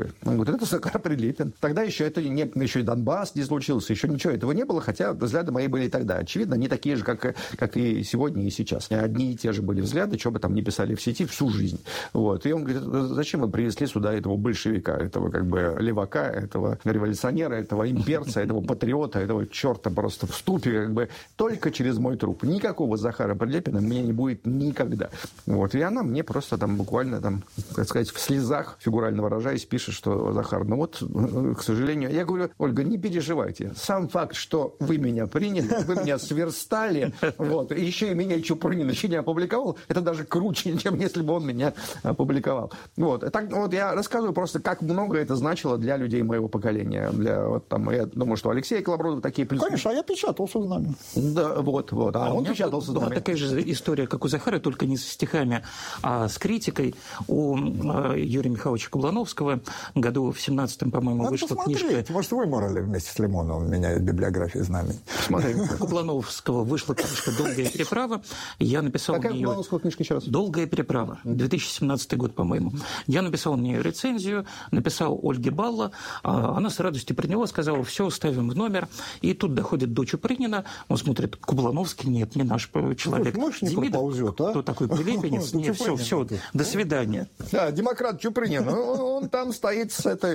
такой? Он говорит, это Захар Прилепин. Тогда еще это еще и Донбасс не случился, еще ничего этого не было, хотя взгляды мои были и тогда. Очевидно, они такие же, как и сегодня, и сейчас. Одни и те же были взгляды, что бы там ни писали в сети всю жизнь. Вот. И он говорит, зачем вы привезли сюда этого большевика, этого как бы левака, этого революционера, этого имперца, этого патриота, этого черта просто в ступе, как бы только через мой труп. Никакого Захара Прилепина мне не будет никогда. Вот. И она мне просто там буквально, там, так сказать, в слезах, фигурально выражаясь, пишет, что Захар, ну вот, к сожалению, я говорю, Ольга, не переживайте. Сам факт, что вы меня приняли, вы меня сверстали, вот, и еще и меня Чупрынин еще не опубликовал, это даже круче, чем если бы он меня опубликовал. Вот. Так, вот я рассказываю просто, как много это значило для людей моего поколения. Вот, там, я думаю, что Алексей Колобродов такие плюсы. Конечно, а я печатался в «Знамени». Да, вот. А он печатался в «Знамени». Такая же история, как у Захара, только не со стихами, а с критикой. У Юрия Михайловича Кублановского году в 17-м, по-моему, надо вышла посмотреть. книжка. Может, выморали вместе с Лимоновым меня из библиографии «Знамени». Смотри. У Кублановского вышла книжка «Долгая переправа». Я написал Какая мне Кублановская книжка еще раз? «Долгая переправа», 2017 год, по-моему. Я написал мне рецензию, написал Ольге Балла. Она с радостью приняла, сказала, все, ставим в номер. И тут доходит до Чупрынина. Он смотрит, Кублановский, нет, не наш человек. Демидов, кто такой Прилепинец? Нет, все, до свидания. Да, демократ Чупрынин. Он там стоит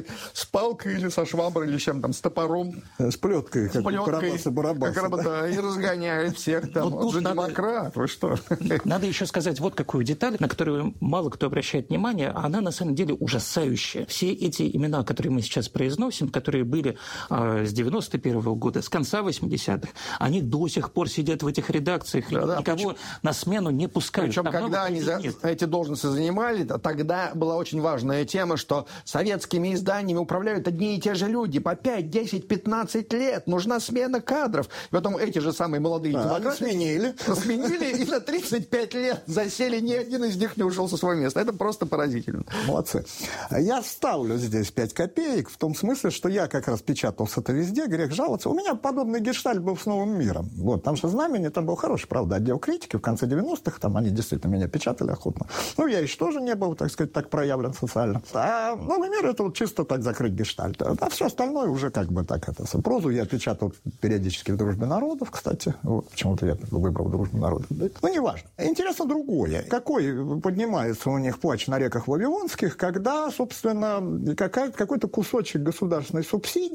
с палкой или со шваброй, или чем там, с топором. С плеткой, как Карабаса. Да, и разгоняет всех там. Он же демократ, вы что? Надо еще сказать вот какую деталь, на которую мало кто обращает внимание, а она на самом деле ужасающая. Все эти имена, которые мы сейчас произносим, которые были с 91-го года, с конца 80-х, они до сих пор сидят в этих редакциях, и никого на смену не пускают. Причем, когда они эти должности занимали, тогда была очень важная тема, что советскими изданиями управляют одни и те же люди по 5, 10, 15 лет. Нужна смена кадров. И потом эти же самые молодые демократы сменили и на 35 лет засели, ни один из них не ушел со своего места. Это просто поразительно. Молодцы. Я ставлю здесь 5 копеек в том смысле, что я как раз печатался-то везде, грех жаловаться. У меня подобный гештальт был с «Новым миром». Вот, там же «Знамени», там был хороший, правда, отдел критики в конце 90-х, там они действительно меня печатали охотно. Ну, я еще тоже не был, так сказать, так проявлен социально. А «Новый мир» — это вот чисто так закрыть гештальт. А все остальное уже как бы так это. Прозу я печатал периодически в «Дружбе народов», кстати. Вот, почему-то я выбрал «Дружбу народов». Ну, неважно. Интересно другое. Какой поднимается у них плач на реках вавилонских, когда, собственно, какой-то кусочек государственной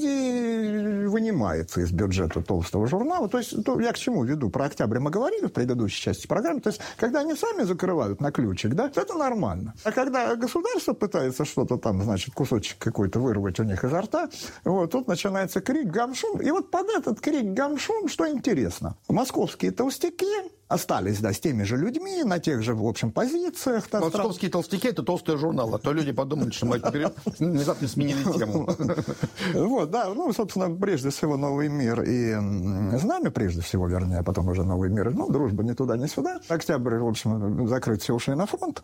субсидии вынимается из бюджета толстого журнала. То есть, я к чему веду? Про «Октябрь» мы говорили в предыдущей части программы. То есть, когда они сами закрывают на ключик, да, это нормально. А когда государство пытается что-то там, значит, кусочек какой-то вырвать у них изо рта, вот, тут начинается крик, гам-шум. И вот под этот крик, гам-шум, что интересно, московские толстяки остались, да, с теми же людьми, на тех же, в общем, позициях. Московские толстяки – это толстый журнал, а то люди подумают, что мы внезапно сменили тему. Вот, да, ну, собственно, прежде всего «Новый мир» и «Знамя», прежде всего, вернее, а потом уже «Новый мир», ну, «Дружба» ни туда, ни сюда. «Октябрь», в общем, закрыть, все ушли на фронт.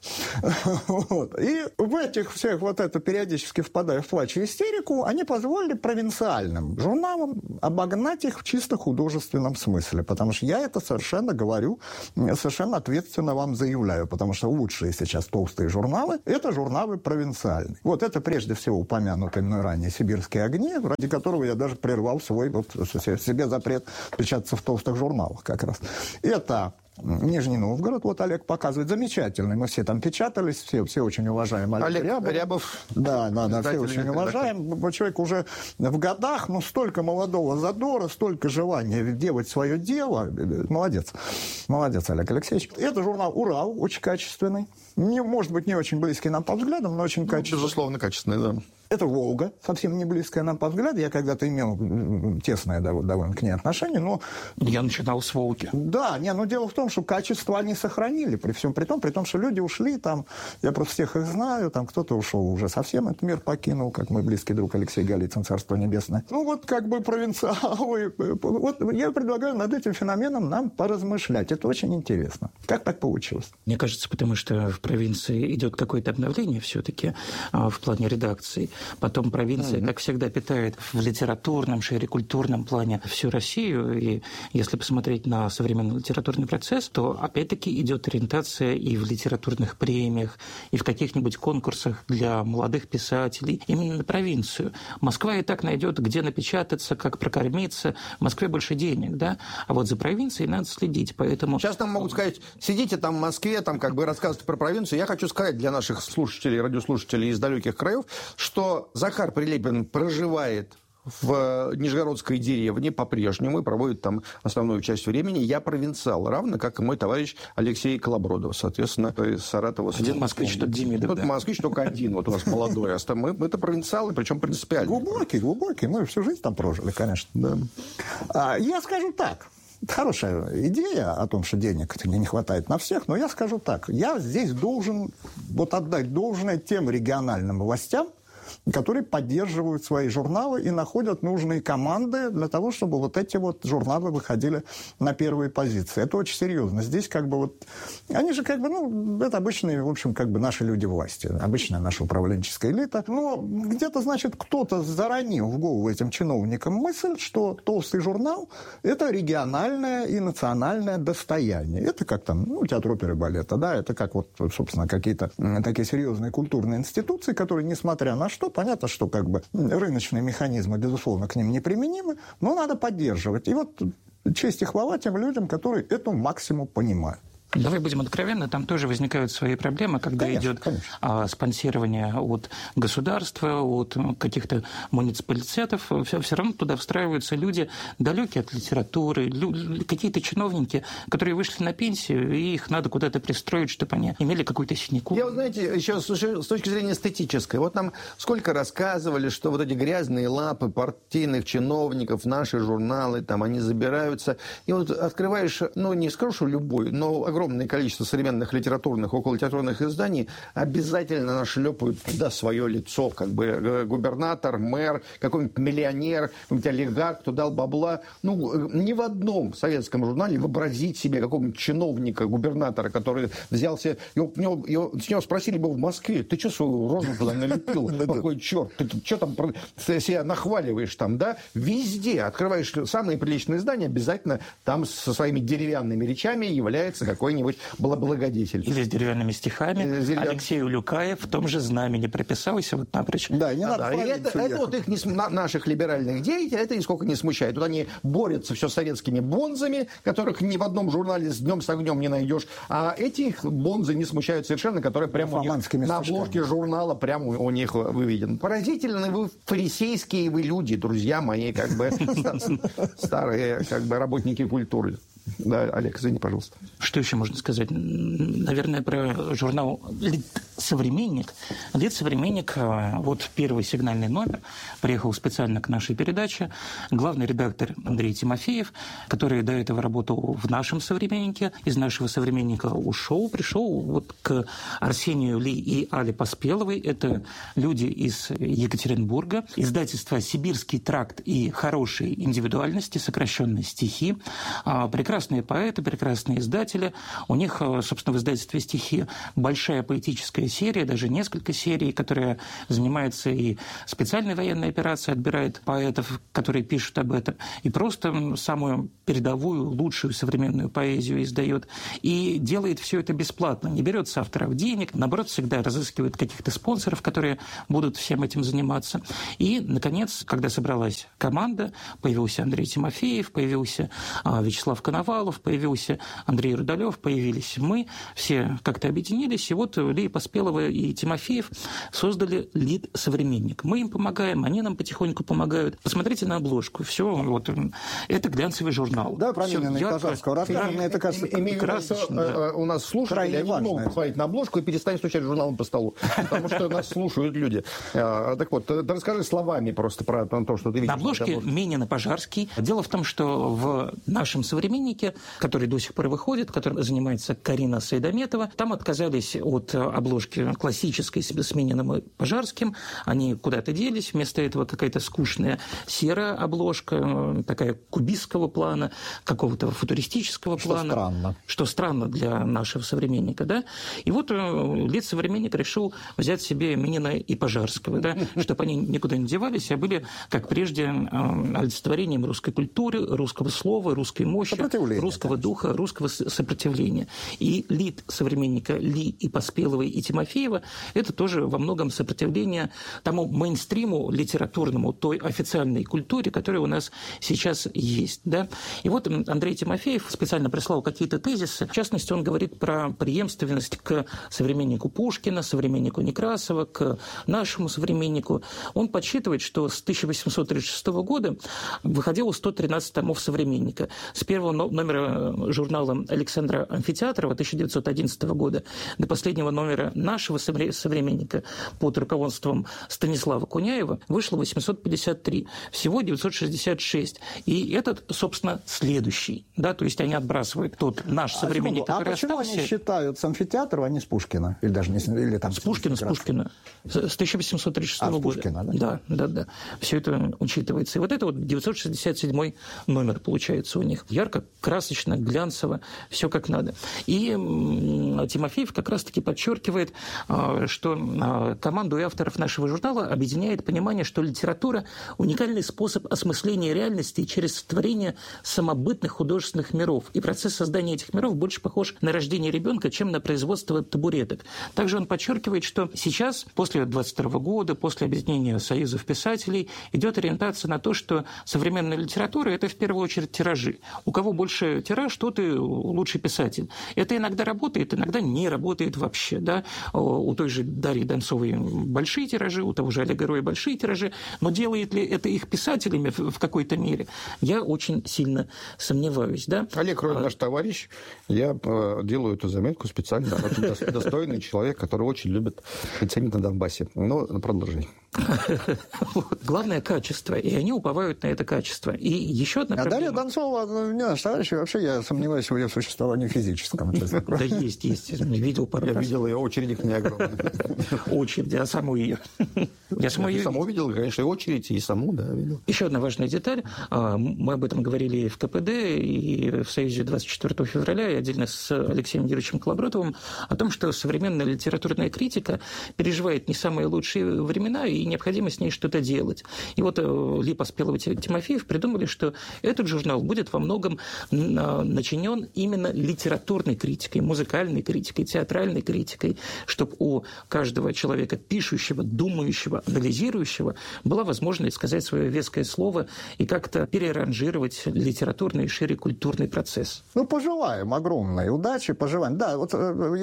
Вот. И в этих всех вот это периодически впадая в плач и истерику, они позволили провинциальным журналам обогнать их в чисто художественном смысле, потому что я это совершенно говорю, совершенно ответственно вам заявляю, потому что лучшие сейчас толстые журналы – это журналы провинциальные. Вот это прежде всего упомянутый мной ранее «Сибирские огни», ради которого я даже прервал свой вот себе запрет печататься в толстых журналах как раз. Это Нижний Новгород, вот Олег показывает, замечательный. Мы все там печатались, все очень уважаем. Олег Рябов. Да, все очень уважаем. Человек уже в годах, но столько молодого задора, столько желания делать свое дело. Молодец. Молодец, Олег Алексеевич. Это журнал «Урал», очень качественный. Может быть, не очень близкий нам по взглядам, но очень качественный. Безусловно, качественный, да. Это «Волга», совсем не близкая нам по взгляду. Я когда-то имел тесное довольно к ней отношение, но... Я начинал с «Волги». Да, но дело в том, что качество они сохранили, при том, что люди ушли, там, я просто всех их знаю, там кто-то ушел уже совсем, этот мир покинул, как мой близкий друг Алексей Голицын, царство небесное. Ну, вот как бы провинциалы. Вот я предлагаю над этим феноменом нам поразмышлять. Это очень интересно. Как так получилось? Мне кажется, потому что в провинции идет какое-то обновление все-таки в плане редакции. Потом провинция, как всегда, питает в литературном, шире культурном плане всю Россию. И если посмотреть на современный литературный процесс, то опять-таки идет ориентация и в литературных премиях, и в каких-нибудь конкурсах для молодых писателей именно на провинцию. Москва и так найдет, где напечататься, как прокормиться. В Москве больше денег, да? А вот за провинцией надо следить, поэтому... Сейчас нам могут сказать, сидите там в Москве, там как бы рассказывайте про провинцию. Я хочу сказать для наших слушателей, радиослушателей из далеких краев, что Захар Прилепин проживает в Нижегородской деревне по-прежнему и проводит там основную часть времени. Я провинциал, равно как и мой товарищ Алексей Колобродов, соответственно, из Саратова. Один москвич, тот Демидов. Тут москвич только один, вот у нас молодой. Мы-то провинциалы, причем принципиально. Глубокий. Мы всю жизнь там прожили, конечно. Да. Я скажу так. Хорошая идея о том, что денег не хватает на всех, но я скажу так. Я здесь должен отдать должное тем региональным властям, которые поддерживают свои журналы и находят нужные команды для того, чтобы вот эти вот журналы выходили на первые позиции. Это очень серьезно. Здесь как бы вот... Они же как бы, это обычные, в общем, как бы наши люди власти. Обычная наша управленческая элита. Но где-то, значит, кто-то заронил в голову этим чиновникам мысль, что толстый журнал – это региональное и национальное достояние. Это как там, театр оперы и балета, да, это как вот, собственно, какие-то такие серьезные культурные институции, которые, несмотря на что, понятно, что как бы рыночные механизмы, безусловно, к ним неприменимы, но надо поддерживать. И вот честь и хвала тем людям, которые эту максимум понимают. Давай будем откровенны, там тоже возникают свои проблемы, когда идет спонсирование от государства, от каких-то муниципалитетов. Все равно туда встраиваются люди, далекие от литературы, какие-то чиновники, которые вышли на пенсию, и их надо куда-то пристроить, чтобы они имели какую-то синяку. Я, знаете, еще с точки зрения эстетической, вот нам сколько рассказывали, что вот эти грязные лапы партийных чиновников, наши журналы, там они забираются, и вот открываешь, не скажу, что любой, но огромное количество современных литературных, окололитературных изданий обязательно нашлепают туда свое лицо, как бы губернатор, мэр, какой-нибудь миллионер, какой-нибудь олигарх, кто дал бабла. Ни в одном советском журнале вообразить себе какого-нибудь чиновника, губернатора, который взялся, с него спросили бы в Москве, ты что свою рожу туда налепил? Какой черт? Ты что там себя нахваливаешь там, да? Везде открываешь самые приличные издания, обязательно там со своими деревянными речами является какой-нибудь благодетель. Или с деревянными стихами. Алексей Улюкаев в том же знамени прописался вот напрочь. Да, не надо. Это вот их наших либеральных деятелей, это нисколько не смущает. Тут они борются все с советскими бонзами, которых ни в одном журнале с днем с огнем не найдешь. А эти бонзы не смущают совершенно, которые прямо на обложке журнала прямо у них выведен. Поразительно вы фарисейские вы люди, друзья мои, как бы старые как бы работники культуры. Да, Олег, извини, пожалуйста. Что еще можно сказать? Наверное, про журнал «Современник». «Современник», вот первый сигнальный номер, приехал специально к нашей передаче. Главный редактор Андрей Тимофеев, который до этого работал в нашем «Современнике», из нашего «Современника» ушел, пришел вот к Арсению Ли и Але Поспеловой. Это люди из Екатеринбурга. Издательство «Сибирский тракт» и «Хорошие индивидуальности», сокращенные стихи. Прекрасные поэты, прекрасные издатели. У них, собственно, в издательстве «Стихи» большая поэтическая серия, даже несколько серий, которая занимается и специальной военной операцией, отбирает поэтов, которые пишут об этом, и просто самую передовую, лучшую современную поэзию издает. И делает все это бесплатно. Не берет с авторов денег, наоборот, всегда разыскивает каких-то спонсоров, которые будут всем этим заниматься. И, наконец, когда собралась команда, появился Андрей Тимофеев, появился Вячеслав Коновалов, появился Андрей Рудолев, появились мы, все как-то объединились, и вот Лия Поспелова и Тимофеев создали «Современник». Мы им помогаем, они нам потихоньку помогают. Посмотрите на обложку, все, вот, это глянцевый журнал. Да, правильно, Пожарского рассказа, мне это кажется красочно. У нас слушатели, они могут посмотреть на обложку и перестать стучать журналом по столу, потому что нас слушают люди. Так вот, расскажи словами просто про то, что ты видишь. На обложке Минин и Пожарский. Дело в том, что в нашем «Современнике» «Современнике», который до сих пор выходит, которым занимается Карина Сайдометова. Там отказались от обложки классической с Мининым и Пожарским. Они куда-то делись. Вместо этого какая-то скучная серая обложка, такая кубистского плана, какого-то футуристического плана. Что странно для нашего «Современника». Да? И вот лид «Современник» решил взять себе Минина и Пожарского, да? Чтобы они никуда не девались, а были, как прежде, олицетворением русской культуры, русского слова, русской мощи, русского духа, русского сопротивления. И лид «Современника» Ли и Поспеловой и Тимофеева – это тоже во многом сопротивление тому мейнстриму литературному, той официальной культуре, которая у нас сейчас есть. Да? И вот Андрей Тимофеев специально прислал какие-то тезисы. В частности, он говорит про преемственность к современнику Пушкина, современнику Некрасова, к нашему современнику. Он подсчитывает, что с 1836 года выходило 113 томов «Современника». С первого номера журнала Александра Амфитеатрова 1911 года до последнего номера нашего «Современника» под руководством Станислава Куняева вышло 853. Всего 966. И этот, собственно, следующий. Да? То есть они отбрасывают тот наш «Современник», который почему остался. Они считают с Амфитеатрова, а не с Пушкина? Или даже не или там с Пушкина. С 1836 года. Пушкина, да? Да. Все это учитывается. И вот это вот 967 номер получается у них. Ярко, красочно, глянцево, все как надо. И Тимофеев как раз-таки подчеркивает, что команду и авторов нашего журнала объединяет понимание, что литература – уникальный способ осмысления реальности через творение самобытных художественных миров. И процесс создания этих миров больше похож на рождение ребенка, чем на производство табуреток. Также он подчеркивает, что сейчас, после 22 года, после объединения союзов писателей, идет ориентация на то, что современная литература – это в первую очередь тиражи. У кого больше тираж, тот и лучший писатель. Это иногда работает, иногда не работает вообще. Да? У той же Дарьи Донцовой большие тиражи, у того же Олега Роя большие тиражи, но делает ли это их писателями в какой-то мере? Я очень сильно сомневаюсь. Да? Олег Рой наш товарищ, я делаю эту заметку специально, очень достойный человек, который очень любит и ценит на Донбассе. Но продолжай. Главное – качество, и они уповают на это качество. И еще одна проблема. Дарья Донцова, не наш товарищ, вообще я сомневаюсь в ее существовании физическом. Да есть. Видел пару раз. Я видел ее, очередь их не огромная. Очередь, а саму ее. Я саму видел, конечно, и очередь, и саму, да, видел. Еще одна важная деталь. Мы об этом говорили в КПД, и в Союзе 24 февраля, и отдельно с Алексеем Юрьевичем Колобродовым, о том, что современная литературная критика переживает не самые лучшие времена, и необходимо с ней что-то делать. И вот Ли, Поспелов и Тимофеев придумали, что этот журнал будет во многом начинен именно литературной критикой, музыкальной критикой, театральной критикой, чтобы у каждого человека, пишущего, думающего, анализирующего, была возможность сказать свое веское слово и как-то переранжировать литературный и шире культурный процесс. Пожелаем огромной удачи, пожелаем. Да, вот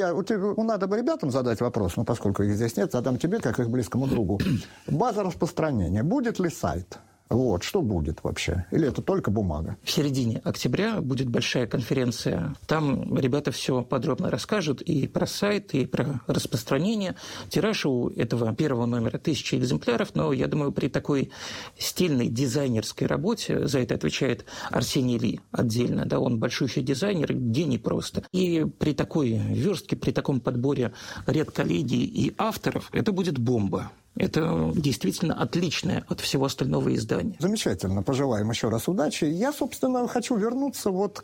надо бы ребятам задать вопрос, поскольку их здесь нет, задам тебе, как их близкому другу. База распространения. Будет ли сайт? Вот, что будет вообще? Или это только бумага? В середине октября будет большая конференция. Там ребята все подробно расскажут и про сайт, и про распространение. Тираж у этого первого номера 1000 экземпляров, но я думаю, при такой стильной дизайнерской работе, за это отвечает Арсений Ли отдельно, да, он большущий дизайнер, гений просто. И при такой верстке, при таком подборе редколлегий и авторов, это будет бомба. Это действительно отличное от всего остального издания. Замечательно. Пожелаем еще раз удачи. Я, собственно, хочу вернуться вот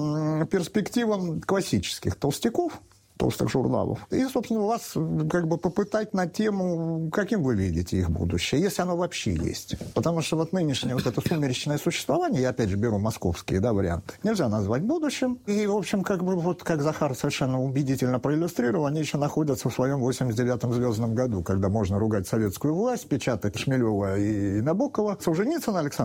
к перспективам классических толстяков, толстых журналов. И, собственно, вас как бы попытать на тему, каким вы видите их будущее, если оно вообще есть. Потому что вот нынешнее вот это сумеречное существование, я опять же беру московские, да, варианты, нельзя назвать будущим. И, в общем, как бы вот как Захар совершенно убедительно проиллюстрировал, они еще находятся в своем 89-м звездном году, когда можно ругать советскую власть, печатать Шмелева и Набокова. Солженицын Александр